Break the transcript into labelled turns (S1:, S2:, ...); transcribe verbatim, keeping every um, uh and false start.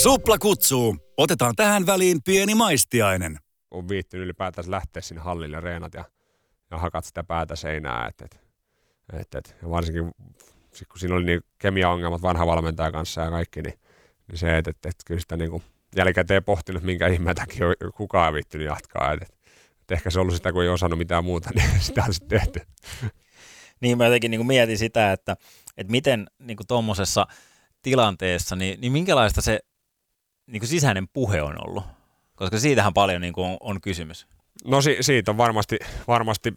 S1: Supla kutsuu. Otetaan tähän väliin pieni maistiainen.
S2: On viittynyt ylipäätään lähteä sinne hallille reenat ja, ja hakat sitä päätä seinää. Et, et, et, et. Ja varsinkin kun siinä oli niin kemiaongelmat vanha valmentaja kanssa ja kaikki, niin, niin se, että et, et, kyllä sitä niin jälkikäteen pohtinut, minkä ihmeen takia kukaan ei viittynyt jatkaa. Et, et, et ehkä se on ollut sitä, kun ei osannut mitään muuta, niin sitä on sitten tehty.
S3: Niin mä jotenkin niin mietin sitä, että, että miten niin tuommoisessa tilanteessa, niin, niin minkälaista se niin sisäinen puhe on ollut? Koska siitähän paljon niin on, on kysymys.
S2: No si- siitä on varmasti, varmasti